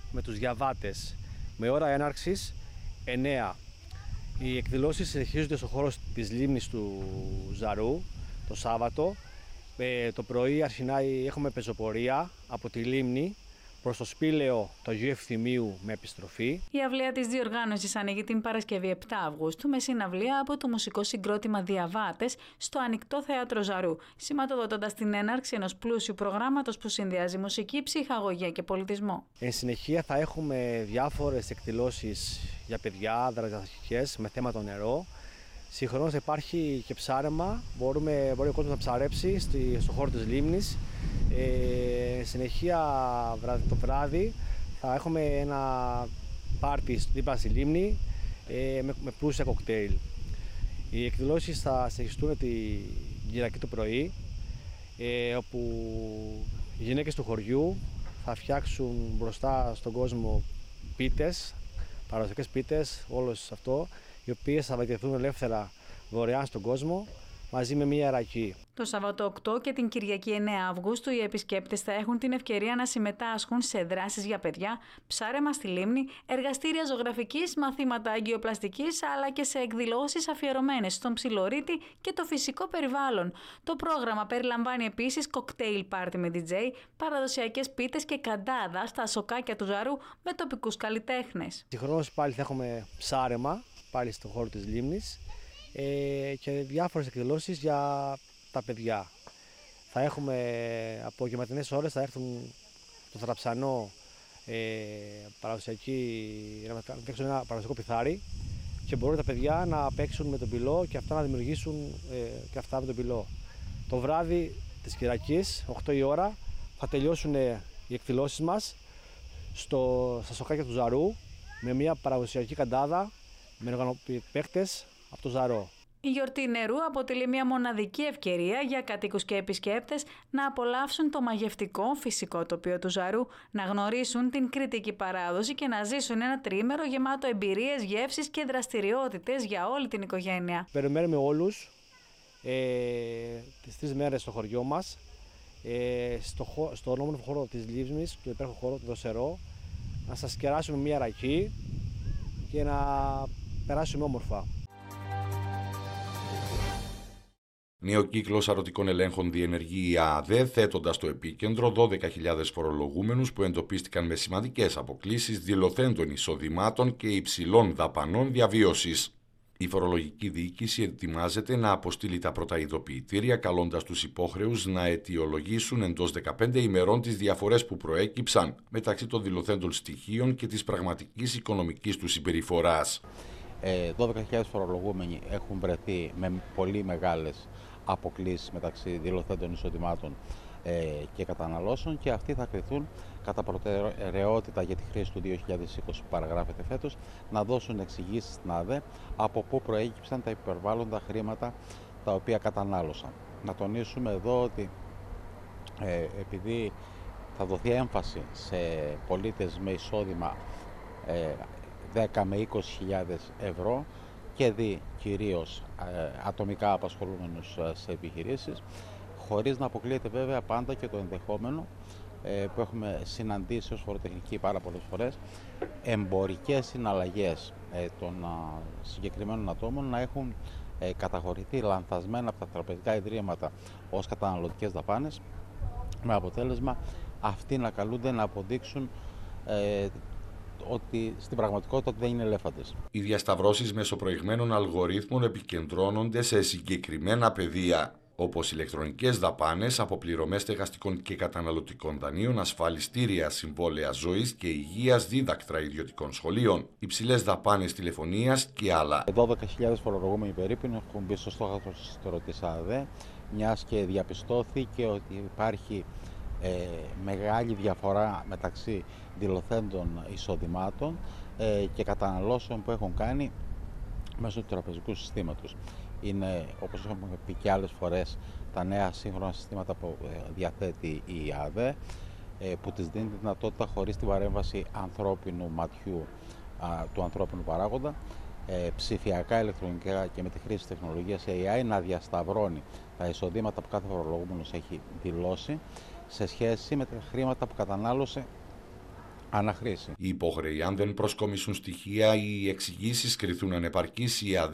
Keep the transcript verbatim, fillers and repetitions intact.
με τους διαβάτες με ώρα έναρξης εννέα. Οι εκδηλώσεις συνεχίζονται στο χώρο της λίμνης του Ζαρού το Σάββατο. Ε, το πρωί αρχινάει, έχουμε πεζοπορία από τη λίμνη προς το σπήλαιο του Αγίου Ευθυμίου με επιστροφή. Η αυλαία της διοργάνωσης ανοίγει την Παρασκευή επτά Αυγούστου με συναυλία από το μουσικό συγκρότημα Διαβάτες στο Ανοιχτό Θέατρο Ζαρού, σηματοδοτώντας την έναρξη ενός πλούσιου προγράμματος που συνδυάζει μουσική, ψυχαγωγία και πολιτισμό. Εν συνεχεία θα έχουμε διάφορες εκδηλώσεις για παιδιά, δραστηριότητες με θέμα το νερό. Συγχρόνως υπάρχει και ψάρεμα, Μπορούμε, μπορεί ο κόσμος να ψαρέψει στη, στο χώρο της λίμνης. Ε, συνεχεία το βράδυ θα έχουμε ένα πάρτι δίπλα στη λίμνη ε, με, με πλούσια κοκτέιλ. Οι εκδηλώσεις θα συνεχιστούν την Κυριακή το πρωί, ε, όπου οι γυναίκες του χωριού θα φτιάξουν μπροστά στον κόσμο πίτες, παραδοσιακές πίτες, όλο αυτό, οι οποίες θα βαγγελθούν ελεύθερα δωρεάν στον κόσμο, μαζί με μία ρακή. Το Σάββατο οκτώ και την Κυριακή εννέα Αυγούστου οι επισκέπτες θα έχουν την ευκαιρία να συμμετάσχουν σε δράσεις για παιδιά, ψάρεμα στη λίμνη, εργαστήρια ζωγραφικής, μαθήματα αγκιοπλαστικής, αλλά και σε εκδηλώσεις αφιερωμένες στον ψιλορίτη και το φυσικό περιβάλλον. Το πρόγραμμα περιλαμβάνει επίσης κοκτέιλ πάρτι με ντι τζέι, παραδοσιακές πίτες και καντάδα στα σοκάκια του Ζαρού με τοπικούς καλλιτέχνες. Συγχρόνως πάλι θα έχουμε ψάρεμα, πάλι στον χώρο της λίμνης, ε, και διάφορες εκδηλώσεις για τα παιδιά. Θα έχουμε από απογευματινές ώρες, θα έρθουν στο θραψανό ε, παραδοσιακή, να παίξουν ένα παραδοσιακό πιθάρι και μπορούν τα παιδιά να παίξουν με τον πυλό και αυτά να δημιουργήσουν ε, και αυτά με τον πυλό. Το βράδυ της Κυριακής, οκτώ η ώρα, θα τελειώσουν οι εκδηλώσεις μας στο, στα σοκάκια του Ζαρού με μια παραδοσιακή καντάδα με οργανοπαίχτες από το Ζαρό. Η γιορτή νερού αποτελεί μια μοναδική ευκαιρία για κατοίκους και επισκέπτες να απολαύσουν το μαγευτικό φυσικό τοπίο του Ζαρού, να γνωρίσουν την κρητική παράδοση και να ζήσουν ένα τριήμερο γεμάτο εμπειρίες, γεύσεις και δραστηριότητες για όλη την οικογένεια. Περιμένουμε όλους ε, τις τρεις μέρες στο χωριό μας, ε, στο, στο όμορφο χώρο της λίμνης, του υπέροχου χώρο του Δροσερό, να σας κεράσουμε μια ρακή και να περάσουμε όμορφα. Νέο κύκλος αρωτικών ελέγχων διενεργεί η ΑΑΔΕ, θέτοντας στο επίκεντρο δώδεκα χιλιάδες φορολογούμενους που εντοπίστηκαν με σημαντικές αποκλίσεις δηλωθέντων εισοδημάτων και υψηλών δαπανών διαβίωσης. Η φορολογική διοίκηση ετοιμάζεται να αποστείλει τα πρώτα ειδοποιητήρια, καλώντας τους υπόχρεους να αιτιολογήσουν εντός δεκαπέντε ημερών τις διαφορές που προέκυψαν μεταξύ των δηλωθέντων στοιχείων και της πραγματικής οικονομικής του συμπεριφοράς. δώδεκα χιλιάδες φορολογούμενοι έχουν βρεθεί με πολύ μεγάλες αποκλίσεις μεταξύ δηλωθέντων εισοδημάτων και καταναλώσεων και αυτοί θα κριθούν κατά προτεραιότητα για τη χρήση του δύο χιλιάδες είκοσι που παραγράφεται φέτος να δώσουν εξηγήσεις στην ΑΔΕ από πού προέκυψαν τα υπερβάλλοντα χρήματα τα οποία κατανάλωσαν. Να τονίσουμε εδώ ότι ε, επειδή θα δοθεί έμφαση σε πολίτες με εισόδημα ε, δέκα με είκοσι χιλιάδες ευρώ και δι κυρίως ε, ατομικά απασχολούμενους ε, σε επιχειρήσεις, χωρίς να αποκλείεται βέβαια πάντα και το ενδεχόμενο ε, που έχουμε συναντήσει ως φοροτεχνικοί πάρα πολλές φορές, εμπορικές συναλλαγές ε, των α, συγκεκριμένων ατόμων να έχουν ε, καταχωρηθεί λανθασμένα από τα τραπεζικά ιδρύματα ως καταναλωτικές δαπάνες, με αποτέλεσμα αυτοί να καλούνται να αποδείξουν ε, ότι στην πραγματικότητα δεν είναι ελέφαντες. Οι διασταυρώσεις μέσω προηγμένων αλγορίθμων επικεντρώνονται σε συγκεκριμένα πεδία, όπως ηλεκτρονικές δαπάνες, αποπληρωμές στεγαστικών και καταναλωτικών δανείων, ασφαλιστήρια, συμβόλαια ζωής και υγείας, δίδακτρα ιδιωτικών σχολείων, υψηλές δαπάνες τηλεφωνίας και άλλα. δώδεκα χιλιάδες φορολογούμενοι περίπου έχουν μπει στο στόχαστρο της ΑΔΕ, μιας και διαπιστώθηκε ότι υπάρχει ε, μεγάλη διαφορά μεταξύ δηλωθέντων εισοδημάτων ε, και καταναλώσεων που έχουν κάνει μέσω του τραπεζικού συστήματος. Είναι, όπως έχουμε πει και άλλες φορές, τα νέα σύγχρονα συστήματα που διαθέτει η ΑΔΕ, που της δίνει τη δυνατότητα χωρίς την παρέμβαση ανθρώπινου ματιού, του ανθρώπινου παράγοντα, ψηφιακά, ηλεκτρονικά και με τη χρήση της τεχνολογίας έι άι να διασταυρώνει τα εισοδήματα που κάθε φορολογούμενος έχει δηλώσει σε σχέση με τα χρήματα που κατανάλωσε αναχρήση. Οι υπόχρεοι, αν δεν προσκομίσουν στοιχεία ή οι εξηγήσεις κριθούν ανεπαρκείς, η ΑΔΕ